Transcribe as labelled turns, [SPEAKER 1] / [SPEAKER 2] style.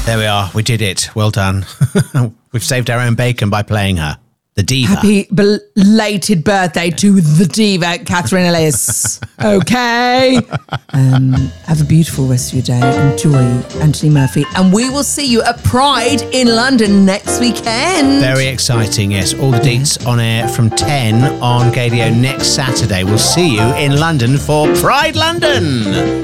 [SPEAKER 1] There we are. We did it. Well done. We've saved our own bacon by playing her. The diva.
[SPEAKER 2] Happy belated birthday to the diva, Catherine Ellis. Okay. Have a beautiful rest of your day. Enjoy Anthony Murphy. And we will see you at Pride in London next weekend.
[SPEAKER 1] Very exciting, yes. All the deets on air from 10 on Gadio next Saturday. We'll see you in London for Pride London.